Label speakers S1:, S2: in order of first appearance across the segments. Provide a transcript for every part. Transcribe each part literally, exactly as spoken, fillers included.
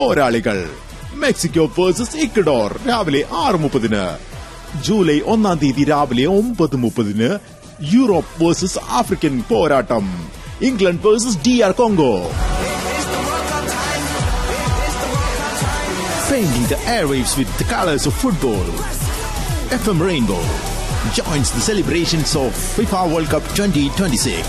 S1: പോരാളികൾ Mexico versus Ecuador രാവിലെ ആറ് മുപ്പതിന്. ജൂലൈ ഒന്നാം തീയതി രാവിലെ ഒമ്പത് മുപ്പതിന് യൂറോപ്പ് വേഴ്സസ് ആഫ്രിക്കൻ പോരാട്ടം. England versus D R Congo. Painting the airwaves with the colors of football. F M Rainbow joins the celebrations of FIFA World Cup twenty twenty-six.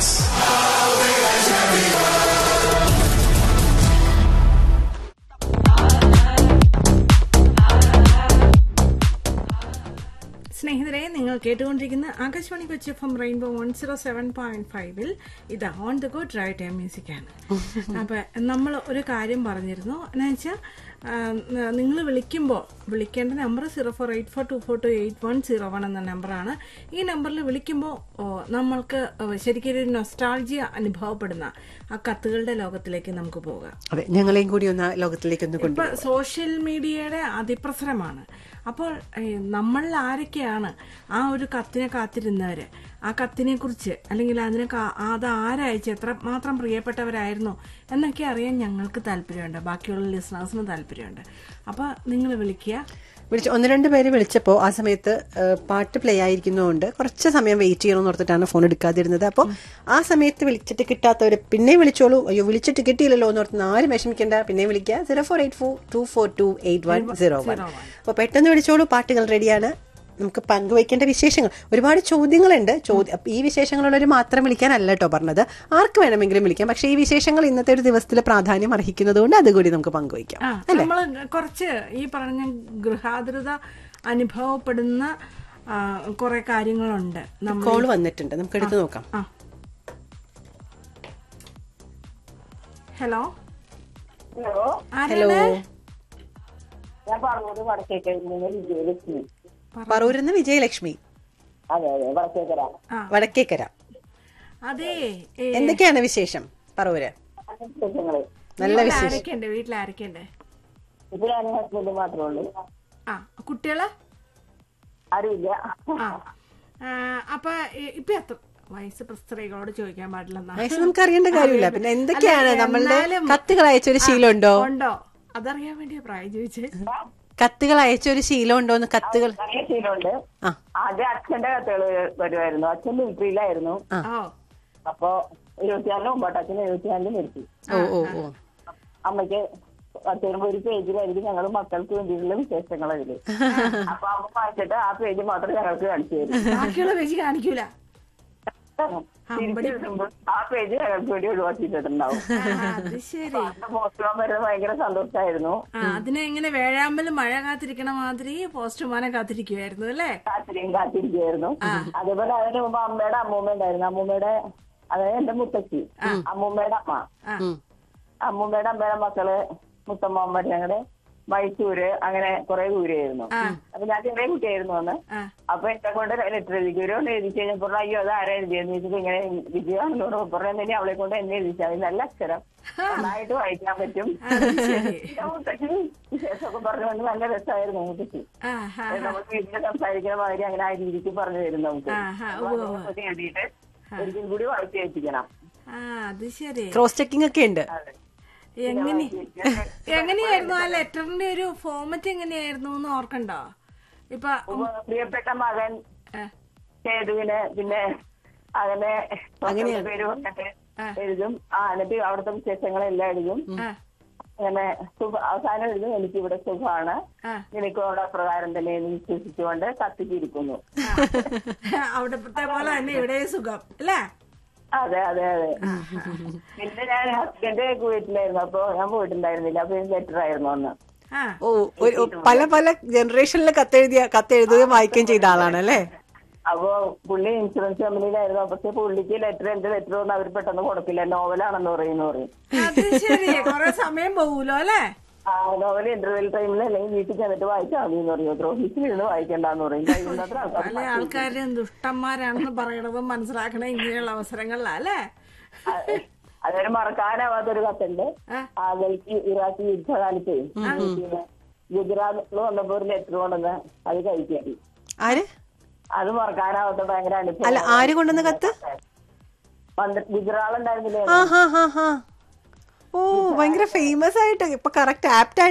S2: സ്നേഹിതരെ, നിങ്ങൾ കേട്ടുകൊണ്ടിരിക്കുന്ന Akashvani Kochi F M rainbow one zero seven point ഫൈവിൽ ഇത് on the go drive time music ആണ്. അപ്പൊ നമ്മൾ ഒരു കാര്യം പറഞ്ഞിരുന്നു, എന്ന് വെച്ചാൽ നിങ്ങൾ വിളിക്കുമ്പോൾ വിളിക്കേണ്ട number zero four eight four to four to eight one zero one എന്ന നമ്പറാണ്. ഈ നമ്പറിൽ വിളിക്കുമ്പോൾ നമ്മൾക്ക് ശരിക്കും ഒരു നൊസ്റ്റാൾജിയ അനുഭവപ്പെടുന്ന ആ കത്തുകളുടെ ലോകത്തിലേക്ക് നമുക്ക് പോകാം.
S3: അതെ, ഞങ്ങളെയും കൂടി ഒന്ന് ലോകത്തിലേക്ക് ഒന്ന്
S2: ഇപ്പൊ സോഷ്യൽ മീഡിയയുടെ അതിപ്രസരമാണ്. അപ്പോൾ നമ്മളിൽ ആരൊക്കെയാണ് ആ ഒരു കത്തിനെ കാത്തിരുന്നവര്, ആ കത്തിനെ കുറിച്ച് അല്ലെങ്കിൽ അതിനെ അത് ആരയച്ചു, എത്ര മാത്രം പ്രിയപ്പെട്ടവരായിരുന്നു എന്നൊക്കെ അറിയാൻ ഞങ്ങൾക്ക് താല്പര്യമുണ്ട്, ബാക്കിയുള്ള ലിസണേഴ്സിന് താല്പര്യമുണ്ട്. അപ്പൊ നിങ്ങൾ വിളിക്കുക.
S3: വിളിച്ച് ഒന്ന് രണ്ട് പേര് വിളിച്ചപ്പോൾ ആ സമയത്ത് പാട്ട് പ്ലേ ആയിരിക്കുന്നതുകൊണ്ട് കുറച്ച് സമയം വെയിറ്റ് ചെയ്യണമെന്ന് ഓർത്തിട്ടാണ് ഫോൺ എടുക്കാതിരുന്നത്. അപ്പോൾ ആ സമയത്ത് വിളിച്ചിട്ട് കിട്ടാത്തവർ പിന്നെ വിളിച്ചോളൂ. അയ്യോ വിളിച്ചിട്ട് കിട്ടിയില്ലല്ലോ എന്ന് ഓർത്ത് ആരും വിഷമിക്കേണ്ട, പിന്നെ വിളിക്കുക zero four eight four to four to eight one zero one. അപ്പോൾ പെട്ടെന്ന് വിളിച്ചോളൂ, പാട്ടുകൾ റെഡിയാണ്. നമുക്ക് പങ്കുവയ്ക്കേണ്ട വിശേഷങ്ങൾ ഒരുപാട് ചോദ്യങ്ങളുണ്ട്. ചോദ്യം ഈ വിശേഷങ്ങളുള്ളവർ മാത്രം വിളിക്കാനല്ല കേട്ടോ പറഞ്ഞത്, ആർക്ക് വേണമെങ്കിലും വിളിക്കാം. പക്ഷെ ഈ വിശേഷങ്ങൾ ഇന്നത്തെ ഒരു ദിവസത്തിൽ പ്രാധാന്യം അർഹിക്കുന്നത് കൊണ്ട് അതുകൂടി നമുക്ക് പങ്കുവയ്ക്കാം.
S2: നമ്മൾ കുറച്ച് ഈ പറഞ്ഞ ഗൃഹാതുരത അനുഭവപ്പെടുന്ന കുറെ കാര്യങ്ങളുണ്ട്.
S3: കോൾ വന്നിട്ടുണ്ട്, നമുക്ക് എടുത്ത് നോക്കാം.
S2: ഹലോ
S4: ഹലോ
S3: ഹലോ
S4: ഞാൻ പറഞ്ഞത് വടക്കേക്കര
S3: പറവൂരിന്ന് വിജയലക്ഷ്മി.
S4: അതെ അതെ വടക്കേക്കര
S3: വടക്കേക്കര.
S2: അതെ,
S3: എന്തൊക്കെയാണ് വിശേഷം പറവൂര്? നല്ല വിശേഷം.
S2: വീട്ടിൽ ആരൊക്കെയുണ്ട്?
S4: ഇപ്പൊ ഞാൻ ഹസ്ബൻഡ് മാത്രമേ ഉള്ളൂ.
S2: ആ, കുട്ടികള്
S4: അറിയില്ല.
S2: അപ്പൊ ഇപ്പൊ എത്ര വയസ്സ് സ്ത്രീകളോട് ചോദിക്കാൻ പാടില്ലെന്നാ?
S3: വയസ്സ് നമുക്ക് അറിയേണ്ട കാര്യമില്ല. പിന്നെ എന്തൊക്കെയാണ് നമ്മളുടെ കത്തുകൾ അയച്ചൊരു ശീലമുണ്ടോ?
S2: ഉണ്ടോ അതറിയാൻ വേണ്ടിയാ പ്രായം ചോദിച്ചേ.
S3: കത്തുകൾ അയച്ചൊരു ശീലം ഉണ്ടോന്ന്? കത്തുകൾ
S4: ശീലമുണ്ട്. ആദ്യം അച്ഛന്റെ കത്തുകൾ വരുമായിരുന്നു. അച്ഛൻ മിലിറ്ററിയിലായിരുന്നു. അപ്പൊ ഇരുപത്തിനാലിന് മുമ്പോട്ട് അച്ഛൻ എഴുപത്തിനാലിന് നിർത്തി.
S3: ഓ ഓ ഓ
S4: അമ്മയ്ക്ക് പത്തുമ്പോ ഒരു പേജിലായിരിക്കും ഞങ്ങൾ മക്കൾക്ക് വേണ്ടിയിട്ടുള്ള വിശേഷങ്ങൾ അതില്. അപ്പൊ അമ്മ വായിച്ചിട്ട് ആ പേജ് മാത്രം ഞങ്ങൾക്ക് കാണിച്ചു തരും,
S2: ബാക്കിയുള്ള പേജ് കാണിക്കൂല.
S4: ആ പേജ് ഞങ്ങൾക്ക് വേണ്ടി ഒഴിവാക്കിയിട്ടുണ്ടാവും. പോസ്റ്റ്മാൻ വരുന്നത് ഭയങ്കര സന്തോഷമായിരുന്നു.
S2: അതിനെ ഇങ്ങനെ വേഴാമ്പലും മഴ കാത്തിരിക്കണ മാതിരി പോസ്റ്റ്മാനെ കാത്തിരിക്കുവായിരുന്നു അല്ലേ?
S4: കാത്തിരിക്കും കാത്തിരിക്കുവായിരുന്നു. അതേപോലെ അതിന് മുമ്പ് അമ്മയുടെ അമ്മൂമ്മ ഉണ്ടായിരുന്നു. അമ്മൂമ്മയുടെ അതായത് എന്റെ മുത്തശ്ശി, അമ്മൂമ്മയുടെ അമ്മ, അമ്മൂമ്മയുടെ അമ്മയുടെ മക്കള് മുത്തമ്മ ഞങ്ങളുടെ മൈസൂര്, അങ്ങനെ കുറെ ദൂരെയായിരുന്നു. അപ്പൊ ഞാൻ ചെറിയ കുട്ടിയായിരുന്നു അന്ന്. അപ്പൊ എന്നെ കൊണ്ട് ലെറ്റർ എഴുതിക്കൊരു എഴുതി കഴിഞ്ഞപ്പോൾ അയ്യോ അത് ആരാ എഴുതിയെന്ന് ചോദിച്ചപ്പോ ഇങ്ങനെ വിജയാണെന്നോട് പറഞ്ഞ അവളെ കൊണ്ട് എന്നെ എഴുതിച്ചാൽ നല്ല അക്ഷരം നന്നായിട്ട് വായിക്കാൻ പറ്റും. മുത്തശ്ശി വിശേഷമൊക്കെ പറഞ്ഞുകൊണ്ട് നല്ല രസമായിരുന്നു മുത്തശ്ശി. നമുക്ക് വീട്ടിൽ സംസാരിക്കുന്ന മാതിരി അങ്ങനെ ആ രീതിക്ക് പറഞ്ഞു തരും നമുക്ക്. എഴുതിയിട്ട് ഒരിക്കലും കൂടി വായിച്ച് ഏൽപ്പിക്കണം.
S3: ക്രോസ് ചെക്കിംഗ് ഒക്കെ ഉണ്ട്.
S2: എങ്ങനെ എങ്ങനെയായിരുന്നു ആ ലെറ്ററിന്റെ ഒരു ഫോമറ്റ് എങ്ങനെയായിരുന്നു എന്ന് ഓർക്കണ്ടോ? ഇപ്പൊ
S4: പ്രിയപ്പെട്ട മകൻ സേതുവിന് പിന്നെ അങ്ങനെ പേര് പറഞ്ഞിട്ട് എഴുതും. ആ എന്നിട്ട് അവിടുത്തെ വിശേഷങ്ങളെല്ലാം എഴുതും. അങ്ങനെ സുഖ അവസാനം എഴുതും എനിക്ക് ഇവിടെ സുഖമാണ്, എനിക്ക് അവിടെ പ്രകാരം തന്നെ വിശ്വസിച്ചുകൊണ്ട് കത്തിച്ചിരിക്കുന്നു.
S2: അവിടത്തെ പോലെ തന്നെ ഇവിടെ സുഖം അല്ലേ?
S4: അതെ അതെ അതെ. പിന്നെ ഞാൻ ഹസ്ബൻഡ് വീട്ടിലായിരുന്നു, അപ്പൊ ഞാൻ പോയിട്ടുണ്ടായിരുന്നില്ല. അപ്പൊ ലെറ്റർ ആയിരുന്നു അന്ന്.
S3: ഓ, പല പല ജനറേഷനിൽ കത്തെഴുതിയ കത്തെഴുതുകയും വായിക്കുകയും ചെയ്ത ആളാണല്ലേ?
S4: അപ്പൊ പുള്ളി ഇൻഷുറൻസ് കമ്പനിയിലായിരുന്നു. പക്ഷെ പുള്ളിക്ക് ലെറ്റർ എന്റെ ലെറ്റർ ഒന്നും അവർ പെട്ടെന്ന് കൊടുക്കില്ല, നോവലാണെന്ന് പറയുന്നു പറയും.
S2: സമയം പോകൂലോ അല്ലേ?
S4: ആ നോവൽ ഇന്റർവെൽ ടൈമിൽ അല്ലെങ്കിൽ വീട്ടിൽ ചെന്നിട്ട് വായിച്ചാൽ മതി എന്ന് പറയും. ഓഫീസിൽ ഇരുന്ന് വായിക്കണ്ടെന്ന് പറയും.
S2: പല ആൾക്കാരും ദുഷ്ടന്മാരാണെന്ന് പറയണതും മനസ്സിലാക്കണ ഇങ്ങനെയുള്ള അവസരങ്ങളിലല്ലേ?
S4: അതൊരു മറക്കാനാവാത്തൊരു കത്തുണ്ട്. ആ ഗൾഫ് ഇറാഖ് യുദ്ധകാലത്ത് ഗുജറാത്തിൽ വന്നപ്പോ ഒരു ലെറ്റർ കൊണ്ടുവന്ന് അത് കഴിക്കാൻ.
S3: ആര്?
S4: അത് മറക്കാനാവാത്ത ഭയങ്കര അനുഭവം.
S3: അല്ല, ആര് കൊണ്ടുവന്ന കത്ത്?
S4: ഗുജറാൾ ഉണ്ടായിരുന്നില്ലേ?
S3: ഓ ഭയങ്കര ഫേമസ് ആയിട്ട് ഇപ്പൊ കറക്റ്റ് ആപ്റ്റ്